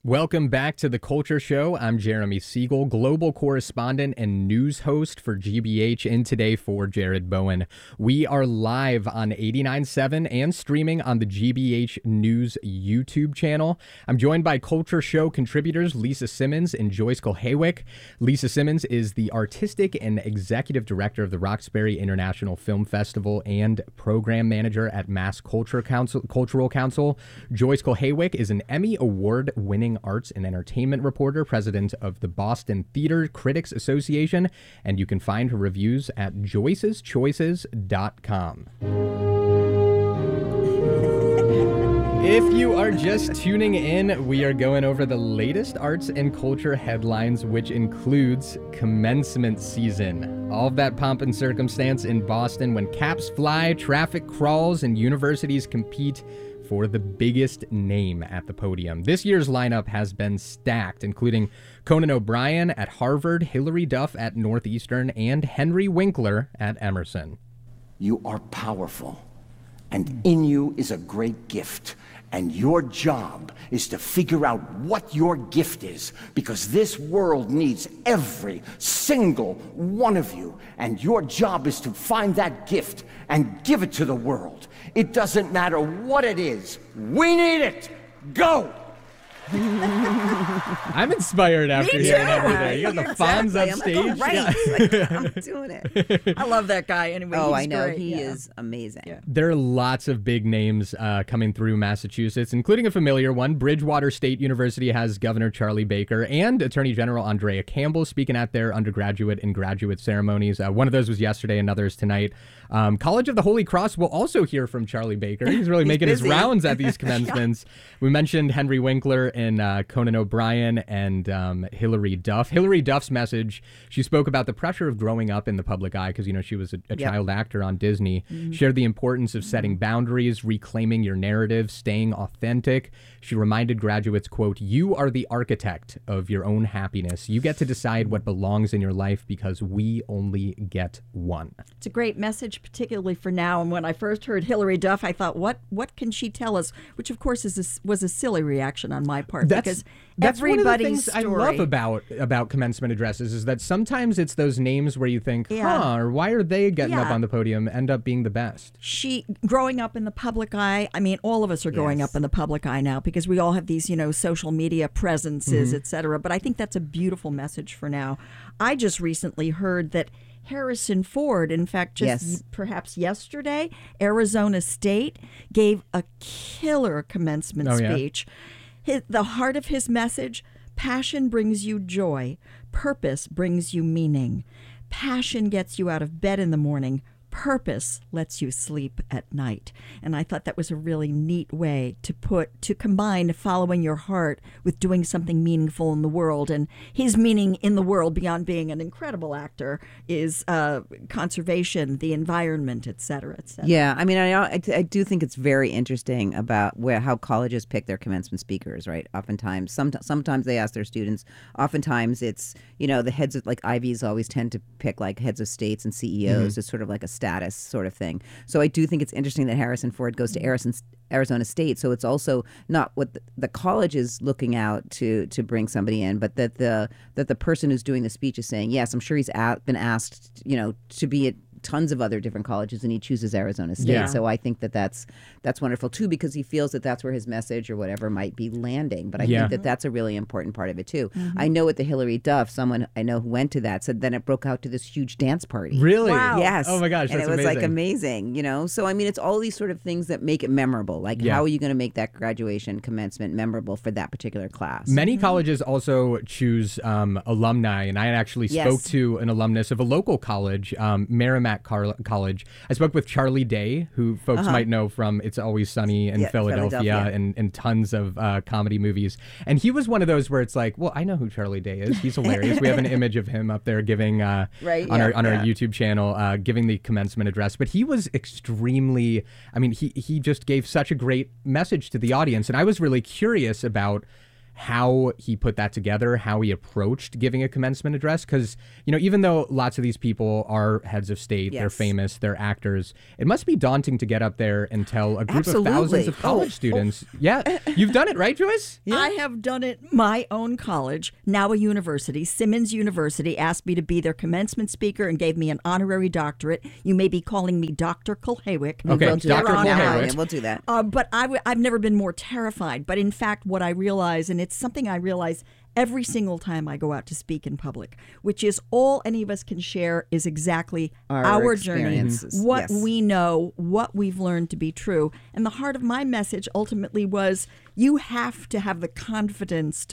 Welcome back to The Culture Show. I'm Jeremy Siegel, global correspondent and news host for GBH, in today for Jared Bowen. We are live on 89.7 and streaming on the GBH News YouTube channel. I'm joined by Culture Show contributors Lisa Simmons and Joyce Kulhaywick. Lisa Simmons is the artistic and executive director of the Roxbury International Film Festival and program manager at Mass Cultural Council. Joyce Kulhaywick is an Emmy Award-winning arts and entertainment reporter, president of the Boston Theater Critics Association, and you can find her reviews at joyceschoices.com. If you are just tuning in, we are going over the latest arts and culture headlines, which includes commencement season. All of that pomp and circumstance in Boston when caps fly, traffic crawls, and universities compete for the biggest name at the podium. This year's lineup has been stacked, including Conan O'Brien at Harvard, Hilary Duff at Northeastern, and Henry Winkler at Emerson. You are powerful, and in you is a great gift. And your job is to figure out what your gift is, because this world needs every single one of you. And your job is to find that gift and give it to the world. It doesn't matter what it is. We need it. Go! I'm inspired after hearing everything. You got the Fonz up stage. I'm like, right. I'm doing it. I love that guy. Anyway, I know. Great. He is amazing. Yeah. There are lots of big names coming through Massachusetts, including a familiar one. Bridgewater State University has Governor Charlie Baker and Attorney General Andrea Campbell speaking at their undergraduate and graduate ceremonies. One of those was yesterday, another is tonight. College of the Holy Cross will also hear from Charlie Baker. He's really making busy. his rounds at these commencements. We mentioned Henry Winkler and Conan O'Brien and Hilary Duff. Hilary Duff's message, she spoke about the pressure of growing up in the public eye because, she was a child actor on Disney, shared the importance of setting boundaries, reclaiming your narrative, staying authentic. She reminded graduates, quote, "You are the architect of your own happiness. You get to decide what belongs in your life because we only get one." It's a great message, particularly for now. And when I first heard Hilary Duff, I thought, what can she tell us? Which, of course, was a silly reaction on my part. Because that's one of the everybody's things story. I love about commencement addresses is that sometimes it's those names where you think, or why are they getting up on the podium, end up being the best. She, growing up in the public eye, I mean, all of us are growing up in the public eye now because we all have these, social media presences, et cetera. But I think that's a beautiful message for now. I just recently heard that Harrison Ford, in fact, perhaps yesterday, Arizona State gave a killer commencement speech. The heart of his message: passion brings you joy, purpose brings you meaning. Passion gets you out of bed in the morning. Purpose lets you sleep at night. And I thought that was a really neat way to combine following your heart with doing something meaningful in the world. And his meaning in the world, beyond being an incredible actor, is conservation, the environment, et cetera, et cetera. Yeah, I mean, I do think it's very interesting about how colleges pick their commencement speakers, right? Oftentimes, sometimes they ask their students. Oftentimes it's, the heads of, like Ivies always tend to pick like heads of states and CEOs. It's sort of like a status sort of thing. So I do think it's interesting that Harrison Ford goes to Arizona State. So it's also not what the college is looking out to bring somebody in, but that the person who's doing the speech is saying, yes, I'm sure he's been asked, to be at tons of other different colleges, and he chooses Arizona State. Yeah. So I think that's wonderful too, because he feels that that's where his message or whatever might be landing. But I think that that's a really important part of it too. I know with the Hilary Duff, someone I know who went to that said then it broke out to this huge dance party. Really? Wow. Yes. Oh my gosh, and that's it was amazing. like amazing, So I mean, it's all these sort of things that make it memorable. Like how are you going to make that graduation commencement memorable for that particular class? Many colleges also choose alumni, and I actually spoke to an alumnus of a local college, Merrimack College. I spoke with Charlie Day, who folks might know from It's Always Sunny in Philadelphia. And tons of comedy movies. And he was one of those where it's like, well, I know who Charlie Day is. He's hilarious. We have an image of him up there giving on our YouTube channel, giving the commencement address. But he was extremely, he just gave such a great message to the audience. And I was really curious about how he put that together, how he approached giving a commencement address. Because, even though lots of these people are heads of state, they're famous, they're actors, it must be daunting to get up there and tell a group of thousands of college students. Yeah, you've done it, right, Joyce? Yeah. I have done it. My own college, now a university, Simmons University, asked me to be their commencement speaker and gave me an honorary doctorate. You may be calling me Dr. Kulhawick. Okay, Dr. Kulhawick. We'll do that. But I've never been more terrified. But in fact, what I realize, and it's something I realize every single time I go out to speak in public, which is all any of us can share is exactly our journey, what we know, what we've learned to be true. And the heart of my message ultimately was you have to have the confidence